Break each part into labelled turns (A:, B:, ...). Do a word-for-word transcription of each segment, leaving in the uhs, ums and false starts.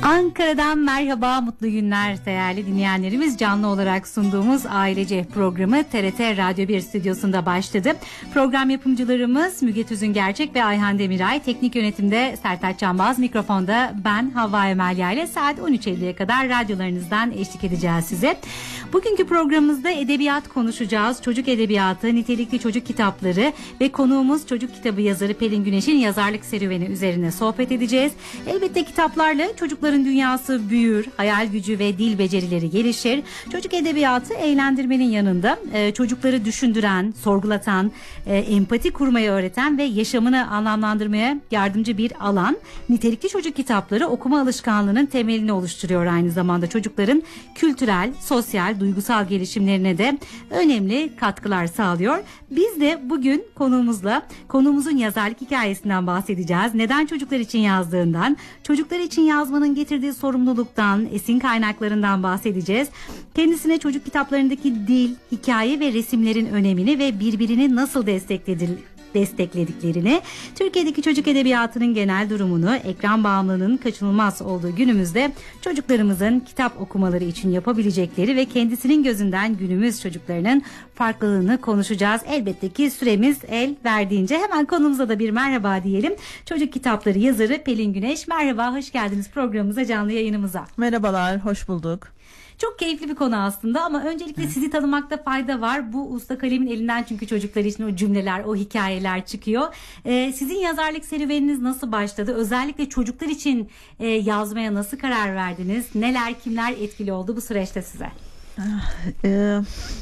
A: Ankara'dan merhaba, mutlu günler değerli dinleyenlerimiz. Canlı olarak sunduğumuz Ailece programı T R T Radyo bir stüdyosunda başladı. Program yapımcılarımız Müge Tüzün Gerçek ve Ayhan Demiray. Teknik yönetimde Sertaç Canbaz, mikrofonda ben Havva Emelya ile saat on üç elliye kadar radyolarınızdan eşlik edeceğiz size. Bugünkü programımızda edebiyat konuşacağız. Çocuk edebiyatı, nitelikli çocuk kitapları ve konuğumuz çocuk kitabı yazarı Pelin Güneş'in yazarlık serüveni üzerine sohbet edeceğiz. Elbette kitaplarla çocukların dünyası büyür, hayal gücü ve dil becerileri gelişir. Çocuk edebiyatı eğlendirmenin yanında e, çocukları düşündüren, sorgulatan, e, empati kurmayı öğreten ve yaşamını anlamlandırmaya yardımcı bir alan. Nitelikli çocuk kitapları okuma alışkanlığının temelini oluşturuyor aynı zamanda. Çocukların kültürel, sosyal, duygusal gelişimlerine de önemli katkılar sağlıyor. Biz de bugün konuğumuzla konuğumuzun yazarlık hikayesinden bahsedeceğiz. Neden çocuklar için yazdığından, çocuklar için yazmanın getirdiği sorumluluktan, esin kaynaklarından bahsedeceğiz. Kendisine çocuk kitaplarındaki dil, hikaye ve resimlerin önemini ve birbirini nasıl desteklediklerini, desteklediklerini, Türkiye'deki çocuk edebiyatının genel durumunu, ekran bağımlılığının kaçınılmaz olduğu günümüzde çocuklarımızın kitap okumaları için yapabilecekleri ve kendisinin gözünden günümüz çocuklarının farklılığını konuşacağız. Elbette ki süremiz el verdiğince hemen konumuza da bir merhaba diyelim. Çocuk kitapları yazarı Pelin Güneş. Merhaba, hoş geldiniz programımıza, canlı yayınımıza.
B: Merhabalar, hoş bulduk.
A: Çok keyifli bir konu aslında ama öncelikle sizi tanımakta fayda var. Bu usta kalemin elinden çünkü çocuklar için o cümleler, o hikayeler çıkıyor. Ee, sizin yazarlık serüveniniz nasıl başladı? Özellikle çocuklar için e, yazmaya nasıl karar verdiniz? Neler, kimler etkili oldu bu süreçte size?
B: Ee,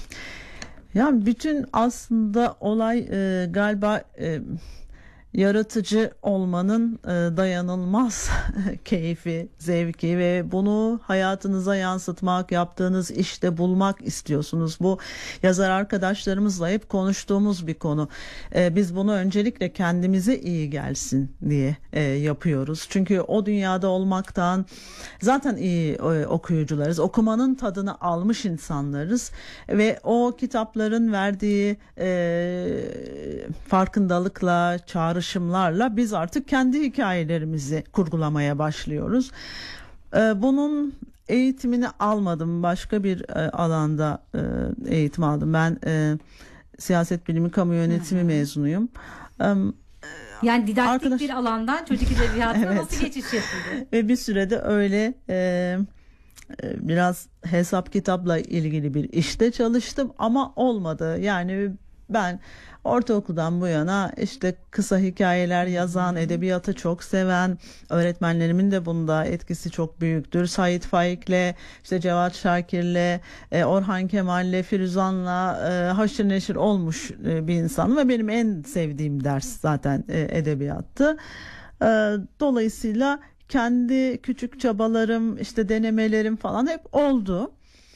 B: ya bütün aslında olay e, galiba e, yaratıcı olmanın e, dayanılmaz keyfi, zevki ve bunu hayatınıza yansıtmak, yaptığınız işte bulmak istiyorsunuz. Bu yazar arkadaşlarımızla hep konuştuğumuz bir konu. E, biz bunu öncelikle kendimize iyi gelsin diye e, yapıyoruz. Çünkü o dünyada olmaktan zaten iyi e, okuyucularız. Okumanın tadını almış insanlarız ve o kitapların verdiği e, farkındalıkla, çağrı biz artık kendi hikayelerimizi kurgulamaya başlıyoruz. Bunun eğitimini almadım. Başka bir alanda eğitim aldım. Ben siyaset bilimi, kamu yönetimi mezunuyum.
A: Yani didaktik
B: Arkadaş...
A: bir alandan çocuk edebiyatına
B: evet.
A: nasıl geçiş yapıldı?
B: Ve bir sürede öyle biraz hesap kitapla ilgili bir işte çalıştım ama olmadı. Yani ben ortaokuldan bu yana işte kısa hikayeler yazan, edebiyatı çok seven, öğretmenlerimin de bunda etkisi çok büyüktür. Sait Faik'le, işte Cevat Şakir'le, Orhan Kemal'le, Firuzan'la e, haşır neşir olmuş e, bir insanım ve benim en sevdiğim ders zaten e, edebiyattı. E, dolayısıyla kendi küçük çabalarım, işte denemelerim falan hep oldu.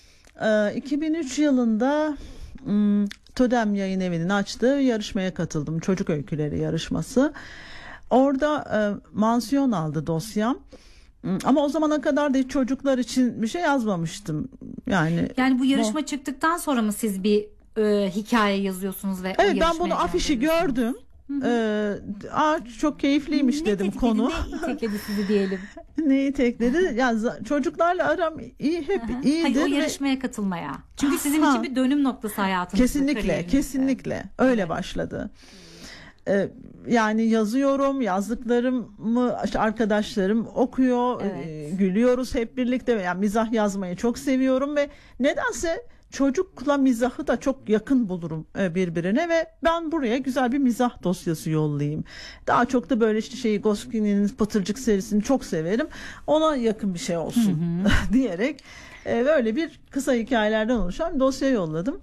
B: E, iki bin üç yılında m- TÖDEM Yayın Evi'nin açtığı yarışmaya katıldım. Çocuk öyküleri yarışması. Orada e, mansiyon aldı dosyam. Ama o zamana kadar da hiç çocuklar için bir şey yazmamıştım. Yani
A: Yani bu yarışma o... çıktıktan sonra mı siz bir e, hikaye yazıyorsunuz ve
B: evet, ben bunu afişi gördüm. Ee, aa, çok keyifliymiş ne dedim konu.
A: Ne itekledi sizi diyelim?
B: Neyi tekledi? Yani çocuklarla aram iyi, hep Aha. iyidir.
A: Hayır, o yarışmaya ve... katılmaya. Çünkü sizin ha. için bir dönüm noktası hayatınızda.
B: Kesinlikle, kesinlikle öyle evet. başladı. Ee, yani yazıyorum, yazdıklarımı işte arkadaşlarım okuyor, evet. e, gülüyoruz hep birlikte. Yani mizah yazmayı çok seviyorum ve nedense çocukla mizahı da çok yakın bulurum birbirine ve ben buraya güzel bir mizah dosyası yollayayım. Daha çok da böyle işte şeyi Goscinny'nin Pıtırcık serisini çok severim. Ona yakın bir şey olsun hı hı. diyerek böyle bir kısa hikayelerden oluşan dosya yolladım.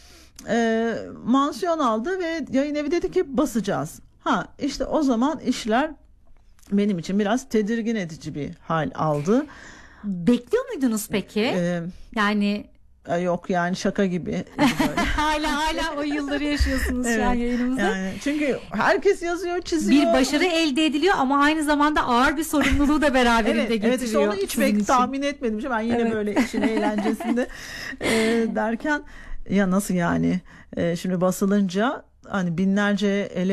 B: E, mansiyon aldı ve yayın evi dedi ki basacağız. Ha işte o zaman işler benim için biraz tedirgin edici bir hal aldı.
A: Bekliyor muydunuz peki? Ee, yani
B: yok yani şaka gibi.
A: hala hala o yılları yaşıyorsunuz evet, şu an yayınımızda.
B: Yani çünkü herkes yazıyor, çiziyor.
A: Bir başarı elde ediliyor ama aynı zamanda ağır bir sorumluluğu da beraberinde evet, getiriyor.
B: Evet işte onu hiç pek tahmin etmedim. Ben yine evet. böyle işin eğlencesinde e, derken ya nasıl yani e, şimdi basılınca hani binlerce ele